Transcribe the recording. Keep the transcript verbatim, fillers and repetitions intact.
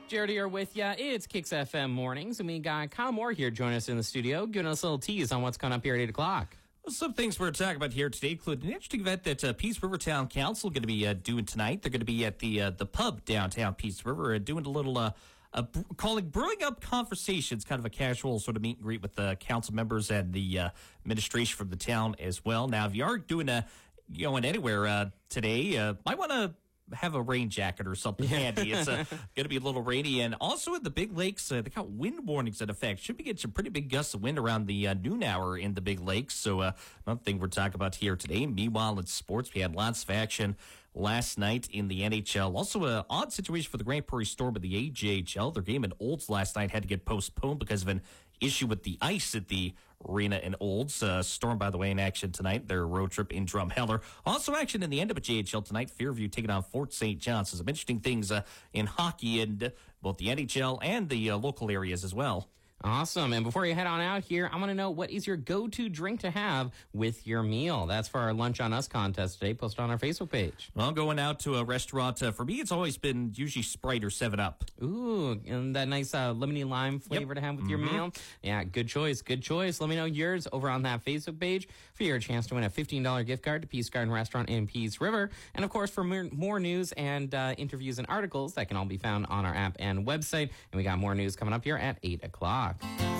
Jared here with ya. It's Kicks F M Mornings, and we got Kyle Moore here joining us in the studio, giving us a little tease on what's coming up here at eight o'clock. Well, some things we're talking about here today include an interesting event that uh, Peace River Town Council going to be uh, doing tonight. They're going to be at the uh, the pub downtown Peace River uh, doing a little, uh, uh, calling Brewing Up Conversations, kind of a casual sort of meet and greet with the council members and the uh, administration from the town as well. Now, if you are doing a, going anywhere uh, today, uh, might want to have a rain jacket or something handy. It's uh, going to be a little rainy. And also in the Big Lakes, uh, they got wind warnings in effect. Should be getting some pretty big gusts of wind around the uh, noon hour in the Big Lakes. So uh, another thing we're talking about here today. Meanwhile, in sports, we had lots of action last night in the N H L. Also, an odd situation for the Grand Prairie Storm in the A J H L. Their game in Olds last night had to get postponed because of an issue with the ice at the arena in Olds. Uh, Storm, by the way, in action tonight. Their road trip in Drumheller. Also action in the N W J H L tonight. Fairview taking on Fort Saint John. So some interesting things uh, in hockey and uh, both the N H L and the uh, local areas as well. Awesome. And before you head on out here, I want to know, what is your go-to drink to have with your meal? That's for our Lunch on Us contest today. Post on our Facebook page. Well, going out to a restaurant, uh, for me, it's always been usually Sprite or seven up. Ooh, and that nice uh, lemony lime flavor yep. to have with mm-hmm. your meal. Yeah, good choice, good choice. Let me know yours over on that Facebook page for your chance to win a fifteen dollars gift card to Peace Garden Restaurant in Peace River. And, of course, for more, more news and uh, interviews and articles, that can all be found on our app and website. And we got more news coming up here at eight o'clock.